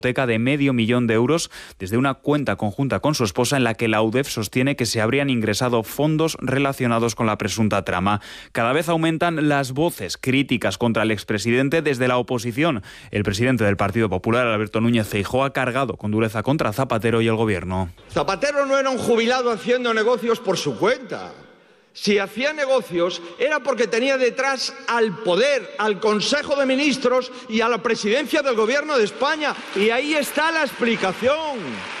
hipoteca de $500,000 desde una cuenta conjunta con su esposa en la que la UDEF sostiene que se habrían ingresado fondos relacionados con la presunta trama. Cada vez aumentan las voces críticas contra el expresidente desde la oposición. El presidente del Partido Popular, Alberto Núñez Feijóo, ha cargado con dureza contra Zapatero y el gobierno. Zapatero no era un jubilado haciendo negocios por su cuenta. Si hacía negocios era porque tenía detrás al poder, al Consejo de Ministros y a la presidencia del Gobierno de España. Y ahí está la explicación.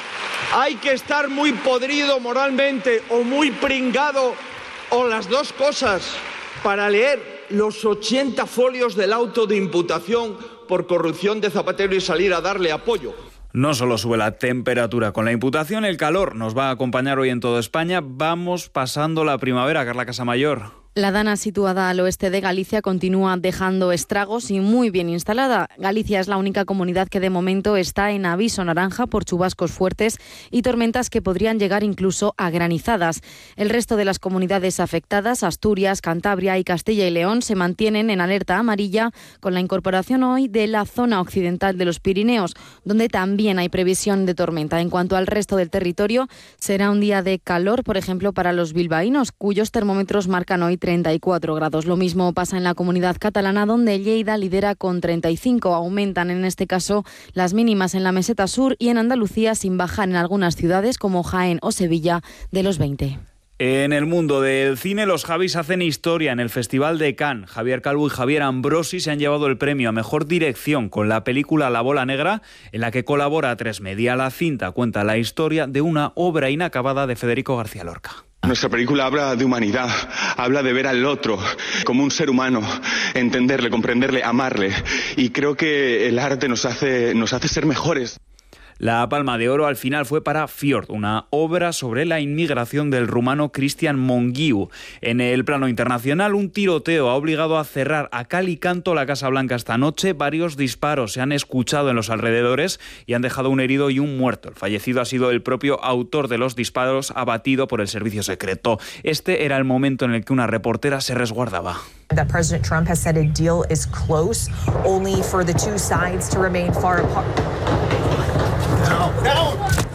Hay que estar muy podrido moralmente o muy pringado o las dos cosas para leer los 80 folios del auto de imputación por corrupción de Zapatero y salir a darle apoyo. No solo sube la temperatura con la imputación, el calor nos va a acompañar hoy en toda España. Vamos pasando la primavera, Carla Casamayor. La Dana, situada al oeste de Galicia, continúa dejando estragos y muy bien instalada. Galicia es la única comunidad que de momento está en aviso naranja por chubascos fuertes y tormentas que podrían llegar incluso a granizadas. El resto de las comunidades afectadas, Asturias, Cantabria y Castilla y León, se mantienen en alerta amarilla con la incorporación hoy de la zona occidental de los Pirineos, donde también hay previsión de tormenta. En cuanto al resto del territorio, será un día de calor, por ejemplo, para los bilbaínos, cuyos termómetros marcan hoy 34 grados. Lo mismo pasa en la comunidad catalana, donde Lleida lidera con 35. Aumentan en este caso las mínimas en la meseta sur y en Andalucía, sin bajar en algunas ciudades como Jaén o Sevilla de los 20. En el mundo del cine, los Javis hacen historia en el Festival de Cannes. Javier Calvo y Javier Ambrosi se han llevado el premio a Mejor Dirección con la película La Bola Negra, en la que colabora A3 Media. La cinta cuenta la historia de una obra inacabada de Federico García Lorca. Nuestra película habla de humanidad, habla de ver al otro como un ser humano, entenderle, comprenderle, amarle. Y creo que el arte nos hace ser mejores. La Palma de Oro al final fue para Fjord, una obra sobre la inmigración del rumano Cristian Mongiu. En el plano internacional, un tiroteo ha obligado a cerrar a cal y canto la Casa Blanca esta noche. Varios disparos se han escuchado en los alrededores y han dejado un herido y un muerto. El fallecido ha sido el propio autor de los disparos, abatido por el servicio secreto. Este era el momento en el que una reportera se resguardaba. That President Trump has said a deal is close, only for the two sides to remain far apart. ¡No!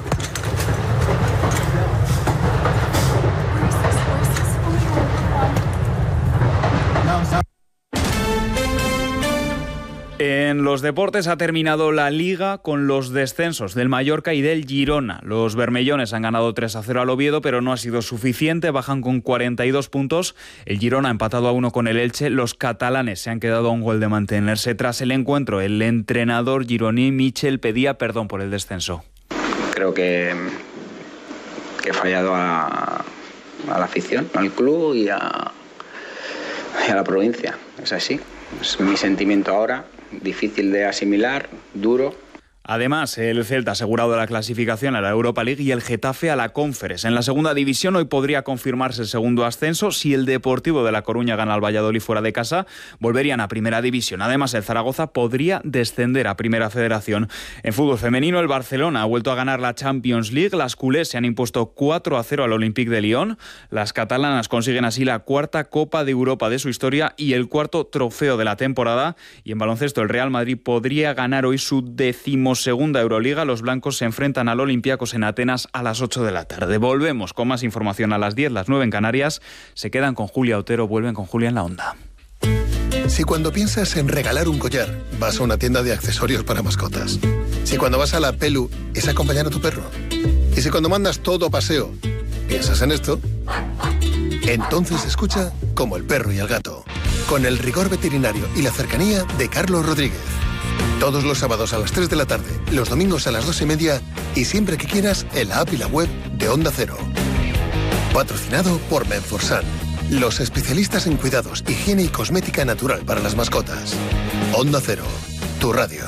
En los deportes ha terminado la Liga con los descensos del Mallorca y del Girona. Los bermellones han ganado 3-0 al Oviedo, pero no ha sido suficiente. Bajan con 42 puntos. El Girona ha empatado a 1 con el Elche. Los catalanes se han quedado a un gol de mantenerse. Tras el encuentro, el entrenador gironí Michel pedía perdón por el descenso. Creo que he fallado a la afición, al club y a la provincia. Es así. Es mi sentimiento ahora. Difícil de asimilar, duro. Además, el Celta ha asegurado la clasificación a la Europa League y el Getafe a la Conference. En la segunda división hoy podría confirmarse el segundo ascenso. Si el Deportivo de La Coruña gana al Valladolid fuera de casa, volverían a Primera División. Además, el Zaragoza podría descender a Primera Federación. En fútbol femenino, el Barcelona ha vuelto a ganar la Champions League. Las culés se han impuesto 4-0 al Olympique de Lyon. Las catalanas consiguen así la cuarta Copa de Europa de su historia y el cuarto trofeo de la temporada. Y en baloncesto, el Real Madrid podría ganar hoy su 12ª Euroliga. Los blancos se enfrentan al Olympiacos en Atenas a las 8 de la tarde. Volvemos con más información a las 10, las 9 en Canarias. Se quedan con Julia Otero, vuelven con Julia en la Onda. Si cuando piensas en regalar un collar, vas a una tienda de accesorios para mascotas. Si cuando vas a la Pelu, es acompañar a tu perro. Y si cuando mandas todo paseo, piensas en esto, entonces escucha Como el perro y el gato, con el rigor veterinario y la cercanía de Carlos Rodríguez. Todos los sábados a las 3 de la tarde, los domingos a las 2:30 y siempre que quieras en la app y la web de Onda Cero. Patrocinado por Menforsan, los especialistas en cuidados, higiene y cosmética natural para las mascotas. Onda Cero, tu radio.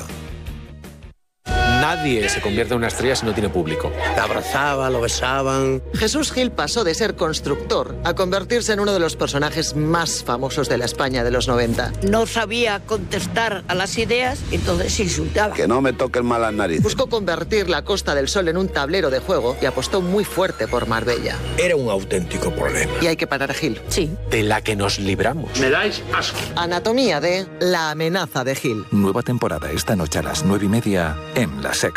Nadie se convierte en una estrella si no tiene público. Te abrazaba, lo besaban. Jesús Gil pasó de ser constructor a convertirse en uno de los personajes más famosos de la España de los 90. No sabía contestar a las ideas, entonces insultaba. Que no me toquen mal las narices. Buscó convertir la Costa del Sol en un tablero de juego y apostó muy fuerte por Marbella. Era un auténtico problema. Y hay que parar a Gil. Sí. De la que nos libramos. Me dais asco. Anatomía de La amenaza de Gil. Nueva temporada esta noche a las 9:30 en La La Sexta.